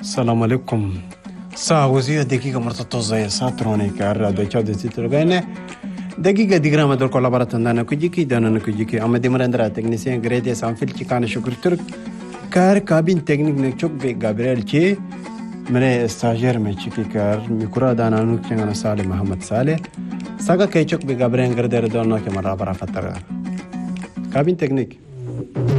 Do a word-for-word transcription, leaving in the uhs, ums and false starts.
السلام عليكم. ساعة وزية دقيقة مرتبطة زي ساتروني كارا دو تشاد تيتر غاينة دقيقة ديجرام دور كولابورات عندنا كوجيكي دانا كوجيكي أما ديمراندرا تكنيسيان غريدي سانفيل تشيكانا شكر ترك كار كابين تكنيك نكشوك بي غابريل تشي مري استاجير مي تشيكي كار ميكورا دانا نوكيانا سالي محمد سالي ساقا كي تشوك بي غابريل غردير دونا كمرا برا فترة كابين تكنيك